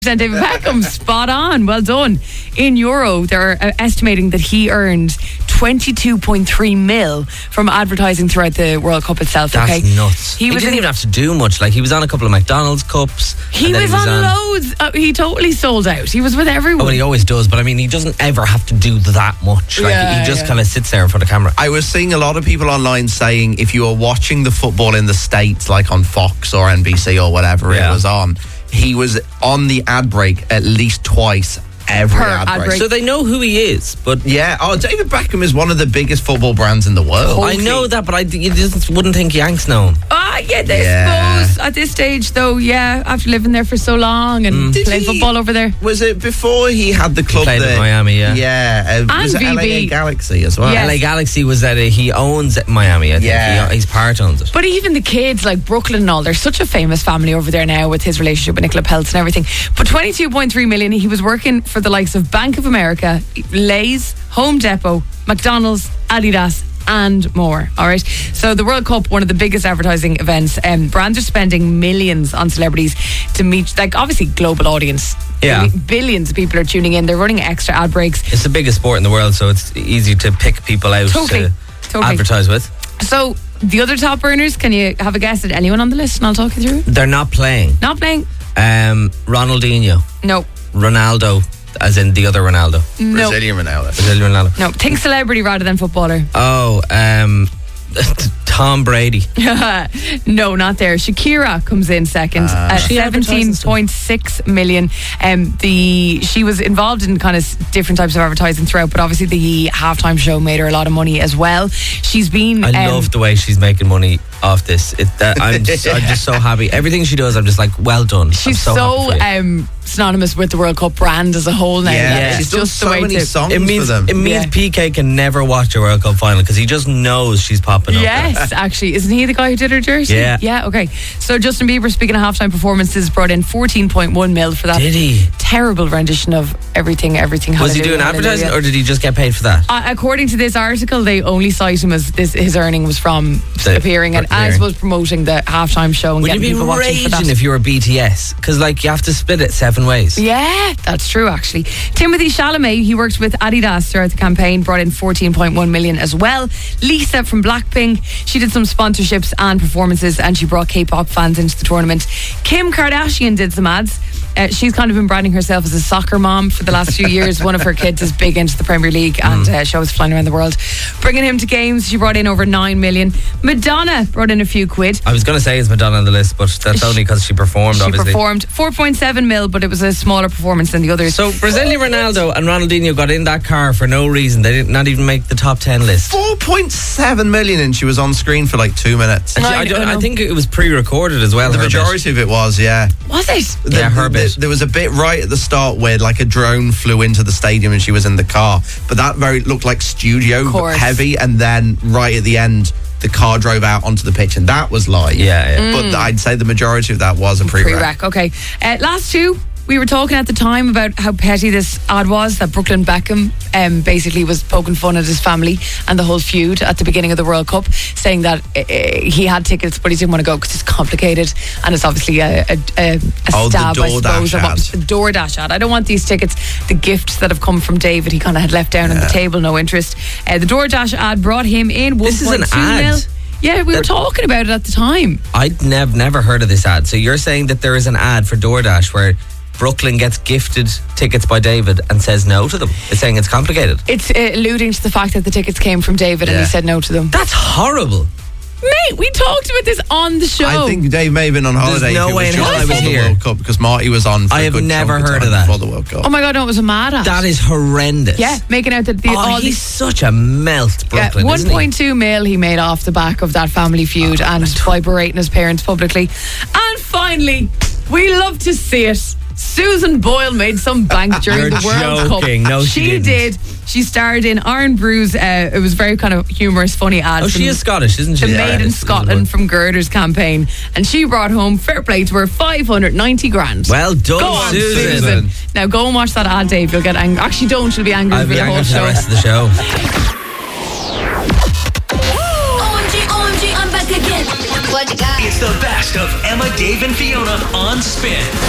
David Beckham, spot on. Well done. In euro, they're estimating that he earned 22.3 mil from advertising throughout the World Cup itself. That's nuts. He didn't even have to do much. Like, he was on a couple of McDonald's cups. He was on loads. He totally sold out. He was with everyone. Oh, well, he always does. But I mean, he doesn't ever have to do that much. Like, he just kind of sits there in front of the camera. I was seeing a lot of people online saying if you were watching the football in the States, like on Fox or NBC or whatever it was on, he was on the ad break at least twice every ad break. So they know who he is, but David Beckham is one of the biggest football brands in the world. I know that, but you just wouldn't think Yanks know him. I suppose at this stage, though, after living there for so long and playing football over there. Was it before he had the club played there? in Miami, was it LA Galaxy as well? Yes. LA Galaxy was that he owns Miami, I think. His part owns it. But even the kids, like Brooklyn and all, they're such a famous family over there now with his relationship with Nicola Peltz and everything. But 22.3 million, he was working for the likes of Bank of America, Lay's, Home Depot, McDonald's, Adidas, and more. All right. So the World Cup, one of the biggest advertising events, brands are spending millions on celebrities to meet, like, obviously global audience. Yeah. Billions of people are tuning in. They're running extra ad breaks. It's the biggest sport in the world, so it's easy to pick people out to advertise with. So the other top earners, can you have a guess at anyone on the list and I'll talk you through? They're not playing. Not playing? Ronaldinho. No. Ronaldo, as in the other Ronaldo. No. Brazilian Ronaldo. Brazilian Ronaldo. No. Think celebrity rather than footballer. Oh, Tom Brady. No, not there. Shakira comes in second at 17.6 million. She was involved in kind of different types of advertising throughout, but obviously the halftime show made her a lot of money as well. She's been. I love the way she's making money off this. I'm just so happy. Everything she does, I'm just like, well done. She's so synonymous with the World Cup brand as a whole now. Yeah, she's just so many songs it means, for them. It means PK can never watch a World Cup final because he just knows she's popping up. Yes, actually. Isn't he the guy who did her jersey? Yeah. Yeah, okay. So Justin Bieber, speaking of halftime performances, brought in 14.1 mil for that. Did he? Terrible rendition of Everything. Was he doing advertising or did he just get paid for that? According to this article, they only cite him as his earning was from appearing and I suppose promoting the halftime show and getting people watching for that. Would you be raging if you were BTS? Because like you have to split it 7 ways. Yeah, that's true actually. Timothy Chalamet, he worked with Adidas throughout the campaign, brought in 14.1 million as well. Lisa from Blackpink, she did some sponsorships and performances and she brought K-pop fans into the tournament. Kim Kardashian did some ads. She's kind of been branding herself as a soccer mom for the last few years. One of her kids is big into the Premier League and she was flying around the world bringing him to games. She brought in over 9 million. Madonna brought in a few quid. I was going to say is Madonna on the list, but that's only because she performed, obviously. She performed 4.7 mil, but it was a smaller performance than the others. So Brazilian Ronaldo and Ronaldinho got in that car for no reason. They did not even make the top 10 list. 4.7 million and she was on screen for like 2 minutes. I think it was pre-recorded as well. The majority of it was, Was it? Yeah, her bit. There was a bit right at the start where like a drone flew into the stadium and she was in the car, but that looked like studio heavy, and then right at the end the car drove out onto the pitch and that was live. But I'd say the majority of that was a pre-rec. Okay. Last two. We were talking at the time about how petty this ad was, that Brooklyn Beckham basically was poking fun at his family and the whole feud at the beginning of the World Cup, saying that he had tickets but he didn't want to go because it's complicated and it's obviously a stab, I suppose. The DoorDash ad. I don't want these tickets. The gifts that have come from David, he kind of had left down on the table, no interest. The DoorDash ad brought him in 1.2 mil. This is an ad? Yeah, we were talking about it at the time. I'd never heard of this ad. So you're saying that there is an ad for DoorDash where Brooklyn gets gifted tickets by David and says no to them. It's saying it's complicated. It's alluding to the fact that the tickets came from David and he said no to them. That's horrible. Mate, we talked about this on the show. I think Dave may have been on holiday. There's no way in hell I was here. The World Cup because Marty was on. For I have never heard of that before the World Cup. Oh my God, no, it was a mad ad. That is horrendous. Yeah, making out that he's such a melt, Brooklyn. 1.2 mil he made off the back of that family feud and by berating his parents publicly. And finally, we love to see it. Susan Boyle made some bank during the World Cup. No, she did. She starred in Iron Brews. It was very kind of humorous, funny ad. Oh, she is Scottish, isn't she? The Made in Scotland from Girders campaign. And she brought home, fair play to her, 590 grand. Well done, go on, Susan. Now go and watch that ad, Dave. You'll get angry. Actually, don't. She'll be angry for the whole show. The rest of the show. OMG, I'm back again. What you got? It's the best of Emma, Dave, and Fiona on Spin.